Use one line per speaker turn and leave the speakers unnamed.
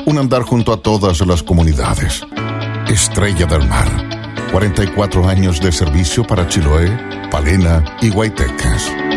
un andar junto a todas las comunidades. Estrella del Mar, 44 años de servicio para Chiloé, Palena y Guaytecas.